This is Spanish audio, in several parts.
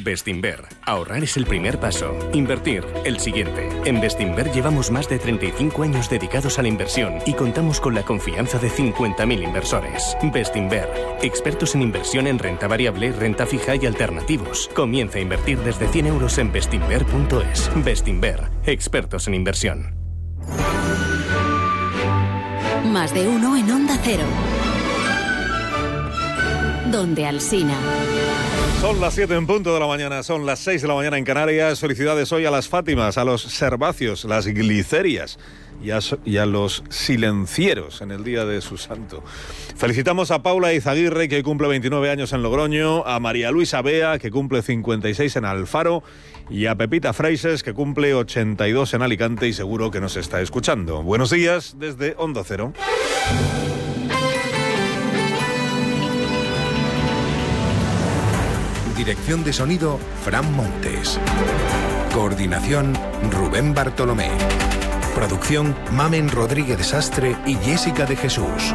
Bestinver. Ahorrar es el primer paso. Invertir, el siguiente. En Bestinver llevamos más de 35 años dedicados a la inversión y contamos con la confianza de 50.000 inversores. Bestinver. Expertos en inversión en renta variable, renta fija y alternativos. Comienza a invertir desde 100 euros en bestinver.es. Bestinver. Expertos en inversión. Más de uno en Onda Cero. Donde Alsina. Son las 7 en punto de la mañana, son las 6 de la mañana en Canarias. Felicidades hoy a las Fátimas, a los Servacios, las Glicerias y a los Silencieros en el día de su santo. Felicitamos a Paula Izaguirre, que cumple 29 años en Logroño, a María Luisa Bea, que cumple 56 en Alfaro, y a Pepita Freises, que cumple 82 en Alicante y seguro que nos está escuchando. Buenos días desde Onda Cero. Dirección de sonido, Fran Montes. Coordinación, Rubén Bartolomé. Producción, Mamen Rodríguez Sastre y Jessica de Jesús.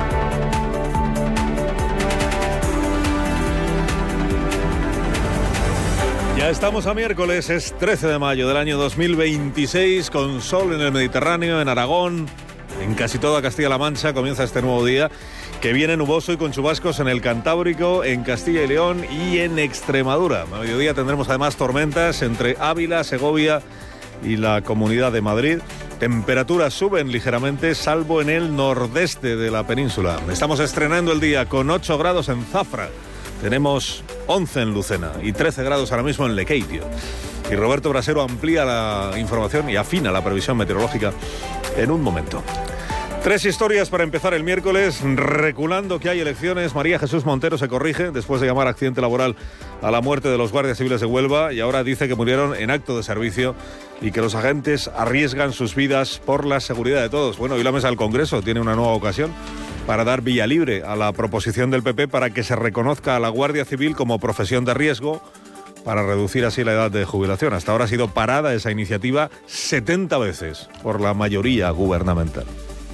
Ya estamos a miércoles, es 13 de mayo del año 2026, con sol en el Mediterráneo, en Aragón, en casi toda Castilla-La Mancha. Comienza este nuevo día, que viene nuboso y con chubascos en el Cantábrico, en Castilla y León y en Extremadura. A mediodía tendremos además tormentas entre Ávila, Segovia y la Comunidad de Madrid. Temperaturas suben ligeramente, salvo en el nordeste de la península. Estamos estrenando el día con 8 grados en Zafra. Tenemos 11 en Lucena y 13 grados ahora mismo en Lequeitio. Y Roberto Brasero amplía la información y afina la previsión meteorológica en un momento. 3 historias para empezar el miércoles. Reculando que hay elecciones, María Jesús Montero se corrige después de llamar accidente laboral a la muerte de los guardias civiles de Huelva y ahora dice que murieron en acto de servicio y que los agentes arriesgan sus vidas por la seguridad de todos. Bueno, hoy la mesa del Congreso tiene una nueva ocasión para dar vía libre a la proposición del PP para que se reconozca a la Guardia Civil como profesión de riesgo, para reducir así la edad de jubilación. Hasta ahora ha sido parada esa iniciativa 70 veces por la mayoría gubernamental.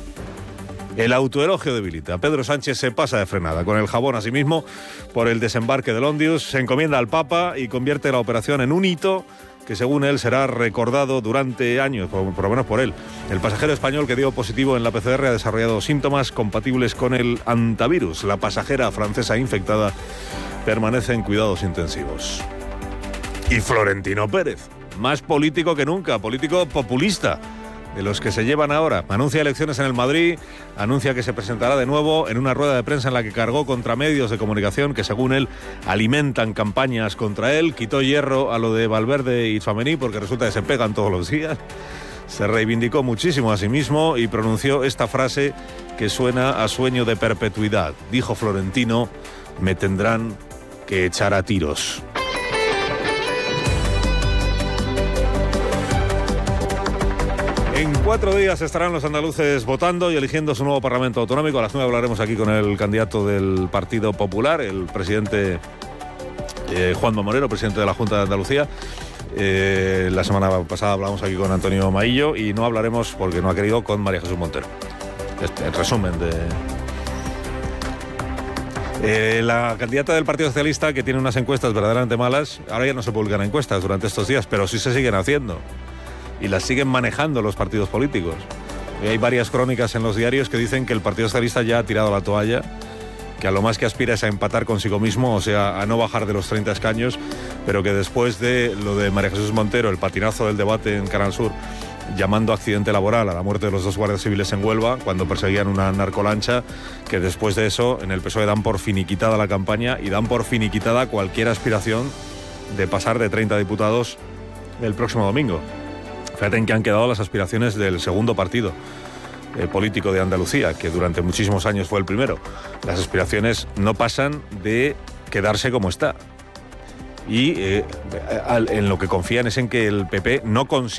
El autoelogio debilita. Pedro Sánchez se pasa de frenada con el jabón a sí mismo por el desembarque del Ondius, se encomienda al Papa y convierte la operación en un hito que según él será recordado durante años, por lo menos por él. El pasajero español que dio positivo en la PCR ha desarrollado síntomas compatibles con el hantavirus. La pasajera francesa infectada permanece en cuidados intensivos. Y Florentino Pérez, más político que nunca, político populista, de los que se llevan ahora. Anuncia elecciones en el Madrid, anuncia que se presentará de nuevo en una rueda de prensa en la que cargó contra medios de comunicación que, según él, alimentan campañas contra él. Quitó hierro a lo de Valverde y Tchouaméni porque resulta que se pegan todos los días. Se reivindicó muchísimo a sí mismo y pronunció esta frase que suena a sueño de perpetuidad. Dijo Florentino: me tendrán que echar a tiros. En 4 días estarán los andaluces votando y eligiendo su nuevo Parlamento Autonómico. A las 9 hablaremos aquí con el candidato del Partido Popular, el presidente Juanma Moreno, presidente de la Junta de Andalucía. La semana pasada hablamos aquí con Antonio Maillo y no hablaremos, porque no ha querido, con María Jesús Montero. El resumen de... la candidata del Partido Socialista, que tiene unas encuestas verdaderamente malas, ahora ya no se publican encuestas durante estos días, pero sí se siguen haciendo. Y las siguen manejando los partidos políticos. Y hay varias crónicas en los diarios que dicen que el Partido Socialista ya ha tirado la toalla, que a lo más que aspira es a empatar consigo mismo, o sea, a no bajar de los 30 escaños, pero que después de lo de María Jesús Montero, el patinazo del debate en Canal Sur, llamando accidente laboral a la muerte de los 2 guardias civiles en Huelva cuando perseguían una narcolancha, que después de eso en el PSOE dan por finiquitada la campaña y dan por finiquitada cualquier aspiración de pasar de 30 diputados el próximo domingo. Fíjate en que han quedado las aspiraciones del segundo partido político de Andalucía, que durante muchísimos años fue el primero. Las aspiraciones no pasan de quedarse como está. Y en lo que confían es en que el PP no consiga